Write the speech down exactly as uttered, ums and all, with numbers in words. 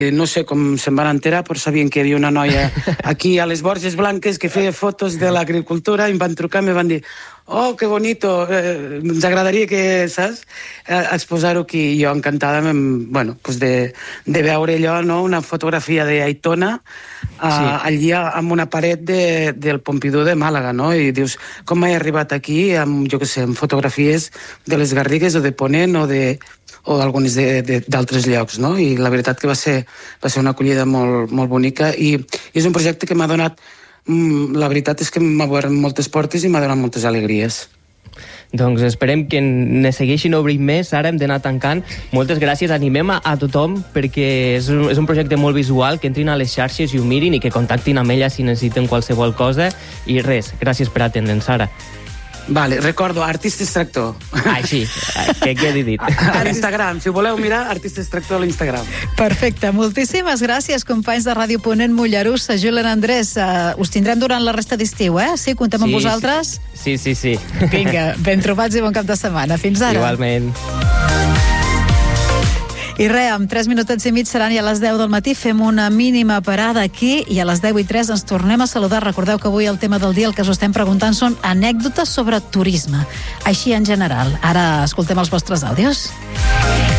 no sé com se'n van enterar, però sabien que hi havia una noia aquí a les Borges Blanques que feia fotos de l'agricultura i em van trucar i em van dir oh, que bonito, eh, ens agradaria que, saps, eh, exposar-ho aquí. I jo encantada, bueno, pues de, de veure allò, no? Una fotografia d'Aitona eh, sí. allí amb una paret de, del Pompidou de Màlaga, no? I dius, com he arribat aquí amb, jo què sé, amb fotografies de les Garrigues o de Ponent o de o d'alguns d'altres llocs, no? I la veritat que va ser, va ser una acollida molt, molt bonica i, i és un projecte que m'ha donat, mm, la veritat és que m'ha obert moltes portes i m'ha donat moltes alegries. Doncs esperem que ne segueixin obrint més. Ara hem d'anar tancant. Moltes gràcies. Animem a, a tothom perquè és un, és un projecte molt visual, que entrin a les xarxes i ho mirin i que contactin amb ella si necessiten qualsevol cosa. I res, gràcies per atendre'ns, Sara. Vale, recordo, Artistes Tractor. Ai, sí, què he dit? A l'Instagram, si voleu mirar, Artistes Tractor a l'Instagram. Perfecte, moltíssimes gràcies, companys de Ràdio Ponent Mollerussa, Julen Andrés. Uh, us tindrem durant la resta d'estiu, eh? Sí, comptem sí, amb vosaltres? Sí, sí, sí. Vinga, ben trobats i bon cap de setmana. Fins ara. Igualment. I res, amb tres minutets i mig seran ja a les deu del matí. Fem una mínima parada aquí i a les deu i tres ens tornem a saludar. Recordeu que avui el tema del dia, el que us estem preguntant, són anècdotes sobre turisme. Així en general. Ara escoltem els vostres àudios.